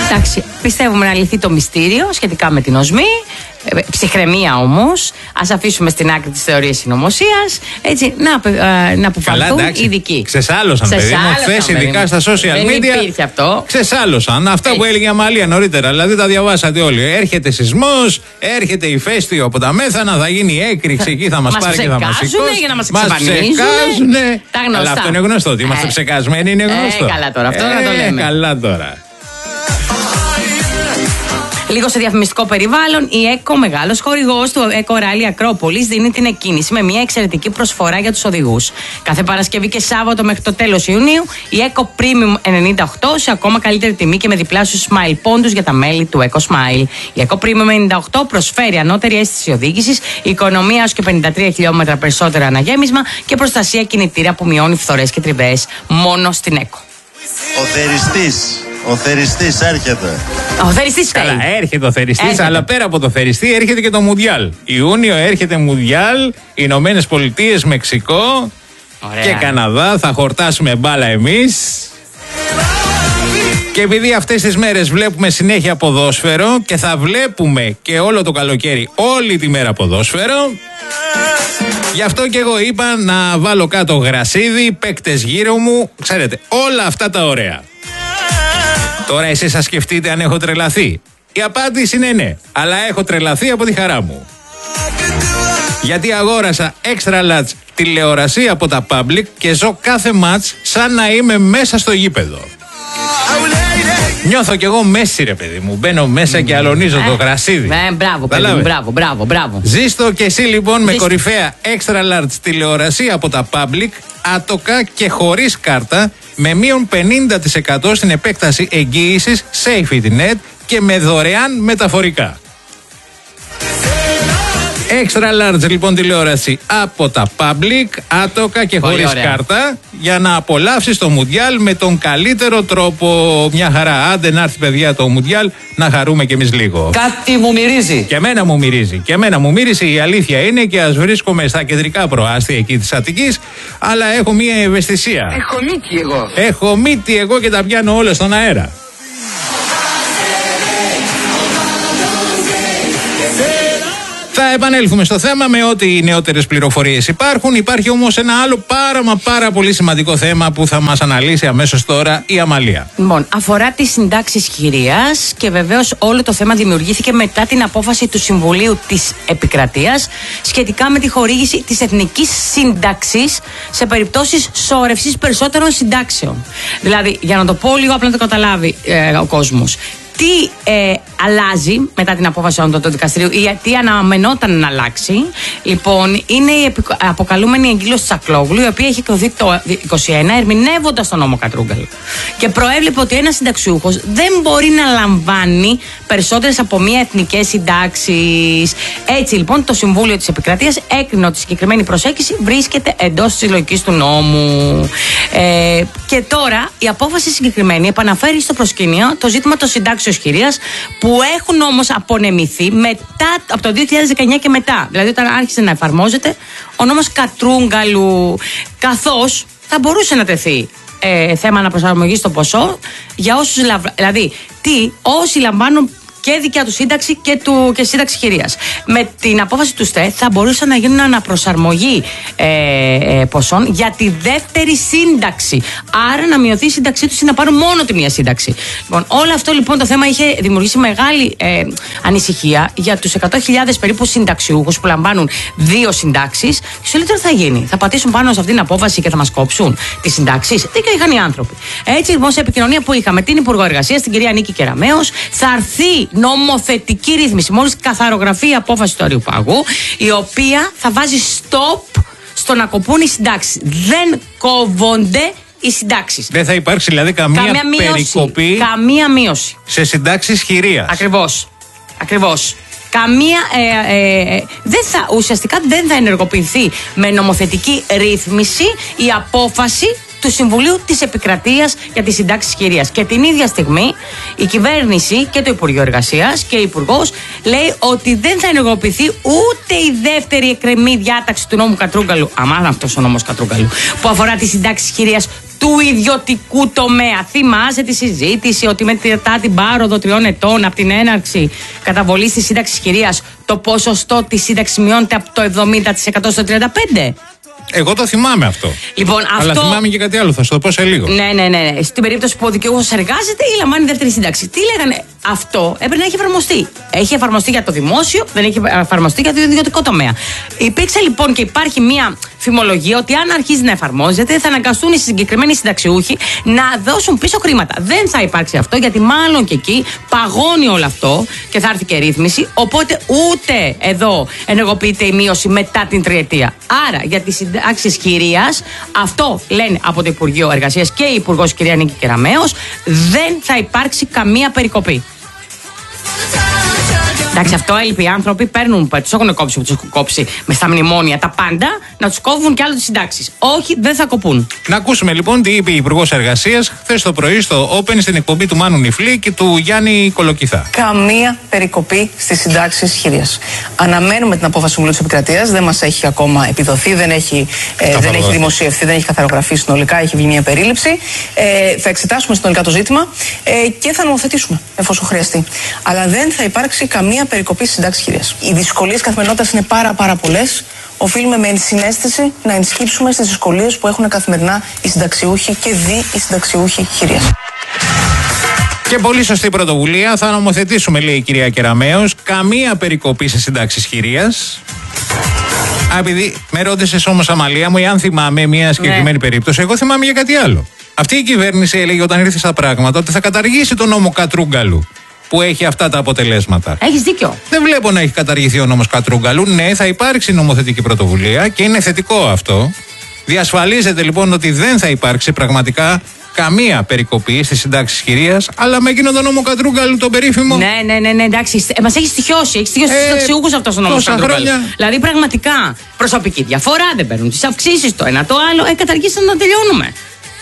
Εντάξει, πιστεύουμε να λυθεί το μυστήριο σχετικά με την οσμή. Ψυχραιμία όμως. Ας αφήσουμε στην άκρη τις θεωρίες συνωμοσίας. Έτσι, να αποφανθούν οι ειδικοί. Ξεσάλωσαν, παιδί μου. Χθες, ειδικά στα social media. Δεν υπήρχε αυτό. Ξεσάλωσαν. Αυτά που έλεγε η Αμαλία νωρίτερα. Δηλαδή τα διαβάσατε όλοι. Έρχεται σεισμός, έρχεται ηφαίστειο από τα μέθανα, θα γίνει έκρηξη εκεί, θα μας πάρει και θα μας σηκώσει. Για να μας εξαφανίζουν. Τα γνωστά. Αλλά αυτό είναι γνωστό. Ότι είμαστε ψεκασμένοι είναι γνωστό. Καλά τώρα, αυτό να το λέμε. Καλά τώρα. Λίγο σε διαφημιστικό περιβάλλον, η ΕΚΟ, μεγάλος χορηγός του ΕΚΟ Ράλι Ακρόπολης, δίνει την εκκίνηση με μια εξαιρετική προσφορά για τους οδηγούς. Κάθε Παρασκευή και Σάββατο μέχρι το τέλος Ιουνίου, η ΕΚΟ Premium 98 σε ακόμα καλύτερη τιμή και με διπλάσιους Smile πόντους για τα μέλη του ΕΚΟ Smile. Η ΕΚΟ Premium 98 προσφέρει ανώτερη αίσθηση οδήγησης, οικονομία έως και 53 χιλιόμετρα περισσότερο αναγέμισμα και προστασία κινητήρα που μειώνει φθορές και τριβές. Μόνο στην ΕΚΟ. Ο θεριστής έρχεται. Ο θεριστής φταίει. Καλά, έρχεται ο θεριστής, αλλά πέρα από το θεριστή έρχεται και το Μουντιάλ. Ιούνιο έρχεται Μουντιάλ, Ηνωμένες Πολιτείες, Μεξικό. Ωραία. Και Καναδά. Θα χορτάσουμε μπάλα εμείς. Και επειδή αυτές τις μέρες βλέπουμε συνέχεια ποδόσφαιρο και θα βλέπουμε και όλο το καλοκαίρι όλη τη μέρα ποδόσφαιρο, γι' αυτό και εγώ είπα να βάλω κάτω γρασίδι, παίκτες γύρω μου, ξέρετε, όλα αυτά τα ωραία. Τώρα εσείς θα σκεφτείτε αν έχω τρελαθεί. Η απάντηση είναι ναι, αλλά έχω τρελαθεί από τη χαρά μου. Γιατί αγόρασα extra large τηλεορασία από τα Public και ζω κάθε μάτς σαν να είμαι μέσα στο γήπεδο. Νιώθω κι εγώ μέση, ρε παιδί μου. Μπαίνω μέσα και αλωνίζω το γρασίδι. Μπράβο, παιδί μου, μπράβο. Ζήστο και εσύ λοιπόν με κορυφαία extra large τηλεορασία από τα Public, άτοκα και χωρίς κάρτα, με μείον 50% στην επέκταση εγγύησης Safety Net και με δωρεάν μεταφορικά. Extra large λοιπόν τηλεόραση από τα Public, άτοκα και χωρίς κάρτα, για να απολαύσεις το Μουντιάλ με τον καλύτερο τρόπο. Μια χαρά. Άντε να έρθει, παιδιά, το Μουντιάλ, να χαρούμε κι εμείς λίγο. Κάτι μου μυρίζει. Και εμένα μου μύριζε. Η αλήθεια είναι, και ας βρίσκομαι στα κεντρικά προάστια εκεί της Αττικής, αλλά έχω μια ευαισθησία. Έχω μύτη εγώ και τα πιάνω όλα στον αέρα. Θα επανέλθουμε στο θέμα με ό,τι νεότερες πληροφορίες υπάρχουν. Υπάρχει όμως ένα άλλο πάρα πολύ σημαντικό θέμα που θα μας αναλύσει αμέσως τώρα η Αμαλία. Λοιπόν, αφορά τις συντάξεις χειρίας και βεβαίως όλο το θέμα δημιουργήθηκε μετά την απόφαση του Συμβουλίου της Επικρατείας σχετικά με τη χορήγηση της εθνικής σύνταξης σε περιπτώσεις σώρευσης περισσότερων συντάξεων. Δηλαδή, για να το πω λίγο απλά να το καταλάβει ο κόσμος. Τι αλλάζει μετά την απόφαση του δικαστηρίου ή τι αναμενόταν να αλλάξει, λοιπόν, είναι η αποκαλούμενη εγκύλωση Τσακλόγλου, η οποία έχει εκδοθεί το 2021 ερμηνεύοντας τον νόμο Κατρούγκαλου. Και προέβλεπε ότι ένας συνταξιούχος δεν μπορεί να λαμβάνει περισσότερες από μία εθνικές συντάξεις. Έτσι λοιπόν το Συμβούλιο της Επικρατείας έκρινε ότι η συγκεκριμένη προσέγγιση βρίσκεται εντός της λογικής του νόμου. Και τώρα η απόφαση συγκεκριμένη επαναφέρει στο προσκήνιο το ζήτημα των συντάξεων χειρίας που έχουν όμως απονεμηθεί από το 2019 και μετά. Δηλαδή όταν άρχισε να εφαρμόζεται ο νόμος Κατρούγκαλου, καθώς θα μπορούσε να τεθεί θέμα αναπροσαρμογής στο ποσό για όσους, δηλαδή όσοι λαμβάνουν και δικιά του σύνταξη και σύνταξη χειρίας. Με την απόφαση του ΣΤΕ θα μπορούσαν να γίνουν αναπροσαρμογή ποσών για τη δεύτερη σύνταξη. Άρα να μειωθεί η σύνταξή τους ή να πάρουν μόνο τη μία σύνταξη. Λοιπόν, όλο αυτό λοιπόν το θέμα είχε δημιουργήσει μεγάλη ανησυχία για τους 100.000 περίπου συνταξιούχους που λαμβάνουν δύο συντάξεις. Και σου λέει τώρα θα γίνει. Θα πατήσουν πάνω σε αυτήν την απόφαση και θα μας κόψουν τις συντάξεις. Δίκιο είχαν οι άνθρωποι. Έτσι λοιπόν, σε επικοινωνία που είχαμε την Υπουργό Εργασίας, την κυρία Νίκη Κεραμέως, θα έρθει νομοθετική ρύθμιση, μόλις καθαρογραφεί η απόφαση του Αριουπάγου, η οποία θα βάζει stop στο να κοπούν οι συντάξεις. Δεν κόβονται οι συντάξεις. Δεν θα υπάρξει δηλαδή καμία περικοπή. Καμία μείωση σε συντάξεις χειρίας. Ακριβώς. Ουσιαστικά δεν θα ενεργοποιηθεί με νομοθετική ρύθμιση η απόφαση του Συμβουλίου της Επικρατείας για τις συντάξεις χειρίας. Και την ίδια στιγμή η κυβέρνηση και το Υπουργείο Εργασίας και η Υπουργός λέει ότι δεν θα ενεργοποιηθεί ούτε η δεύτερη εκκρεμή διάταξη του νόμου Κατρούγκαλου, αμάνα αυτός ο νόμος Κατρούγκαλου, που αφορά τις συντάξεις χειρίας του ιδιωτικού τομέα. Θυμάσαι τη συζήτηση ότι μετά την πάροδο 3 ετών από την έναρξη καταβολής της σύνταξης χειρίας το ποσοστό της σύνταξης μειώνεται από το 70% στο 35%. Εγώ το θυμάμαι αυτό. Λοιπόν, αλλά θυμάμαι και κάτι άλλο, θα σου το πω σε λίγο. Ναι. Στην περίπτωση που ο δικαιούχος εργάζεται ή λαμβάνει δεύτερη σύνταξη. Τι λέγανε, αυτό έπρεπε να έχει εφαρμοστεί. Έχει εφαρμοστεί για το δημόσιο, δεν έχει εφαρμοστεί για το ιδιωτικό τομέα. Υπήρξε λοιπόν και υπάρχει μια φημολογία ότι αν αρχίζει να εφαρμόζεται, θα αναγκαστούν οι συγκεκριμένοι συνταξιούχοι να δώσουν πίσω χρήματα. Δεν θα υπάρξει αυτό, γιατί μάλλον και εκεί παγώνει όλο αυτό και θα έρθει και ρύθμιση. Οπότε ούτε εδώ ενεργοποιείται η μείωση μετά την τριετία. Άρα για τις συντάξεις χειρίας, αυτό λένε από το Υπουργείο Εργασίας και η Υπουργός κυρία Νίκη Κεραμέως, δεν θα υπάρξει καμία περικοπή. Εντάξει, αυτό έλειπε. Οι άνθρωποι παίρνουν, τους έχουν κόψει, τους έχουν κόψει με στα μνημόνια τα πάντα, να τους κόβουν κι άλλο τις συντάξεις. Όχι, δεν θα κοπούν. Να ακούσουμε λοιπόν τι είπε η Υπουργός Εργασίας χθες το πρωί στο Open στην εκπομπή του Μάνου Νιφλή και του Γιάννη Κολοκυθά. Καμία περικοπή στις συντάξεις χειρίας. Αναμένουμε την απόφαση του Συμβουλίου της Επικρατείας, δεν μας έχει ακόμα επιδοθεί, δεν έχει δημοσιευθεί, δεν έχει καθαρογραφεί συνολικά, έχει βγει μια περίληψη. Θα εξετάσουμε συνολικά το ζήτημα και θα νομοθετήσουμε εφόσον χρειαστεί. Αλλά δεν θα υπάρξει καμία περικοπή στις συντάξεις χειρίας. Οι δυσκολίες καθημερινότητας είναι πάρα πολλές. Οφείλουμε με ενσυναίσθηση να ενσκύψουμε στις δυσκολίες που έχουν καθημερινά οι συνταξιούχοι και οι συνταξιούχοι χειρίας. Και πολύ σωστή πρωτοβουλία. Θα νομοθετήσουμε, λέει η κυρία Κεραμέως, καμία περικοπή σε συντάξεις χειρίας. Επειδή με ρώτησες όμως, Αμαλία μου, αν θυμάμαι μια συγκεκριμένη περίπτωση, εγώ θυμάμαι για κάτι άλλο. Αυτή η κυβέρνηση έλεγε όταν ήρθε στα πράγματα ότι θα καταργήσει τον νόμο Κατρούγκαλου, που έχει αυτά τα αποτελέσματα. Έχεις δίκιο. Δεν βλέπω να έχει καταργηθεί ο νόμος Κατρούγκαλου. Ναι, θα υπάρξει νομοθετική πρωτοβουλία και είναι θετικό αυτό. Διασφαλίζεται λοιπόν ότι δεν θα υπάρξει πραγματικά καμία περικοπή στις συντάξεις χειρίας, αλλά με εκείνο τον νόμο Κατρούγκαλου, τον περίφημο. Ναι, εντάξει. Μας έχει στοιχειώσει. Έχει στοιχειώσει τους συνταξιούχους αυτός ο νόμος Κατρούγκαλου. Δηλαδή πραγματικά προσωπική διαφορά, δεν παίρνουν τις αυξήσεις, το ένα το άλλο. Καταργήσαν να τελειώνουμε.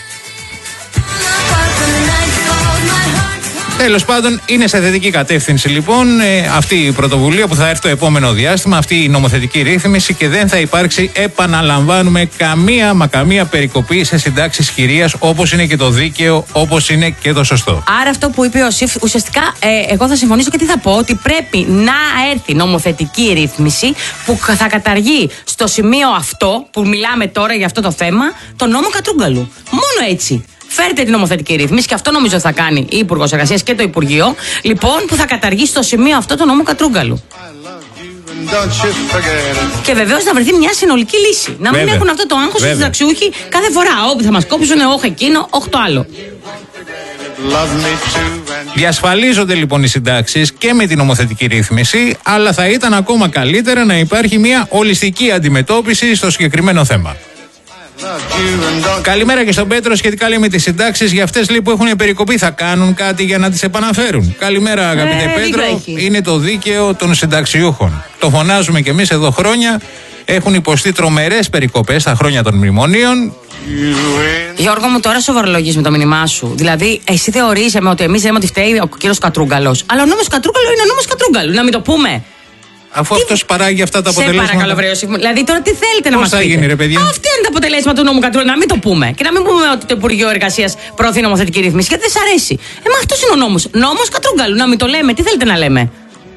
Τέλος πάντων, είναι σε θετική κατεύθυνση λοιπόν αυτή η πρωτοβουλία που θα έρθει το επόμενο διάστημα, αυτή η νομοθετική ρύθμιση, και δεν θα υπάρξει, επαναλαμβάνουμε, καμία περικοπή σε συντάξεις χειρίας, όπως είναι και το δίκαιο, όπως είναι και το σωστό. Άρα αυτό που είπε ο ΣΥΦ, ουσιαστικά εγώ θα συμφωνήσω και τι θα πω, ότι πρέπει να έρθει νομοθετική ρύθμιση που θα καταργεί στο σημείο αυτό που μιλάμε τώρα για αυτό το θέμα, τον νόμο Κατρούγκαλου. Μόνο έτσι. Φέρτε την νομοθετική ρύθμιση, και αυτό νομίζω θα κάνει η Υπουργός Εργασίας και το Υπουργείο, λοιπόν, που θα καταργήσει στο σημείο αυτό το νόμο Κατρούγκαλου. Και βεβαίως να βρεθεί μια συνολική λύση. Να μην έχουν αυτό το άγχος οι συνταξιούχοι κάθε φορά. Όπου θα μας κόψουν, όχι εκείνο, όχι το άλλο. Διασφαλίζονται λοιπόν οι συντάξεις και με την νομοθετική ρύθμιση, αλλά θα ήταν ακόμα καλύτερα να υπάρχει μια ολιστική αντιμετώπιση στο συγκεκριμένο θέμα. Καλημέρα και στον Πέτρο. Σχετικά λέει με τις συντάξεις, για αυτές λέει που έχουν περικοπεί, θα κάνουν κάτι για να τις επαναφέρουν. Καλημέρα, αγαπητέ Πέτρο. Είναι το δίκαιο των συνταξιούχων. Το φωνάζουμε κι εμείς εδώ χρόνια. Έχουν υποστεί τρομερές περικοπές στα χρόνια των μνημονίων. Γιώργο μου, τώρα σοβαρολογείς με το μήνυμά σου. Δηλαδή, εσύ θεωρείσαι ότι εμείς λέμε ότι φταίει ο κύριος Κατρούγκαλος. Αλλά ο νόμος Κατρούγκαλου είναι ο νόμος Κατρούγκαλου. Να μην το πούμε. Αφού αυτός παράγει αυτά τα αποτελέσματα. Σε παρακαλώ, δηλαδή τώρα τι θέλετε να μας πείτε. Πώς θα γίνει, ρε παιδιά. Αυτά είναι τα αποτελέσματα του νόμου Κατρούγκαλου. Να μην το πούμε. Και να μην πούμε ότι το Υπουργείο Εργασίας προωθεί νομοθετική ρύθμιση. Γιατί δεν σ' αρέσει. Μα αυτός είναι ο νόμος. Νόμος Κατρούγκαλου. Να μην το λέμε. Τι θέλετε να λέμε.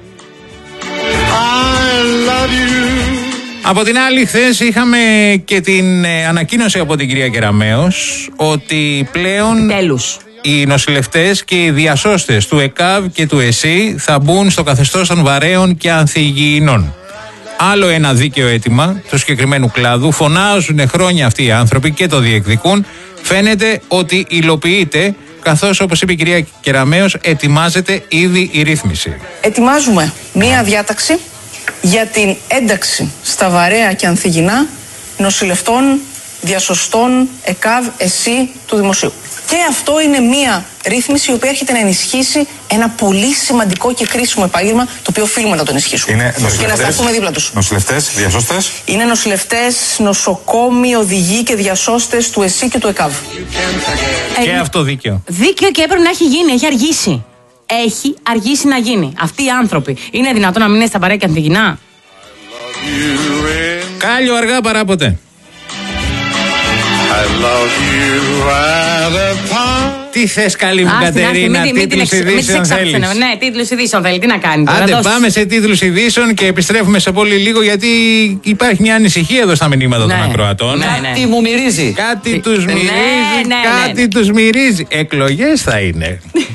Από την άλλη, χθες είχαμε και την ανακοίνωση από την κυρία Κεραμέως ότι πλέον τέλους οι νοσηλευτές και οι διασώστες του ΕΚΑΒ και του ΕΣΥ θα μπουν στο καθεστώς των βαρέων και ανθυγιεινών. Άλλο ένα δίκαιο αίτημα του συγκεκριμένου κλάδου. Φωνάζουν χρόνια αυτοί οι άνθρωποι και το διεκδικούν. Φαίνεται ότι υλοποιείται, καθώς, όπως είπε η κυρία Κεραμέως, ετοιμάζεται ήδη η ρύθμιση. Ετοιμάζουμε μία διάταξη για την ένταξη στα βαρέα και ανθυγιεινά νοσηλευτών, διασωστών, ΕΚΑΒ, ΕΣΥ του Δημοσίου. Και αυτό είναι μία ρύθμιση η οποία έρχεται να ενισχύσει ένα πολύ σημαντικό και κρίσιμο επάγγελμα, το οποίο οφείλουμε να τον ενισχύσουμε. Είναι και να σταθούμε δίπλα τους. Νοσηλευτές, διασώστες. Είναι νοσηλευτές, νοσοκόμοι, οδηγοί και διασώστες του ΕΣΥ και του ΕΚΑΒ. Και αυτό δίκαιο. Δίκαιο, και έπρεπε να έχει γίνει, έχει αργήσει. Έχει αργήσει να γίνει. Αυτοί οι άνθρωποι είναι δυνατόν να μην είναι στα βαρέα και ανθυγιεινά. Κάλιο αργά παρά ποτέ. Τι θες καλή μου Κατερίνα, τίτλους ειδήσεων θέλεις? Ναι, τίτλους ειδήσεων θέλει, τι να κάνει τώρα. Άντε πάμε σε τίτλους ειδήσεων και επιστρέφουμε σε πολύ λίγο, γιατί υπάρχει μια ανησυχία εδώ στα μηνύματα των ακροατών. Κάτι μου μυρίζει. Κάτι τους μυρίζει, κάτι τους μυρίζει. Εκλογές θα είναι.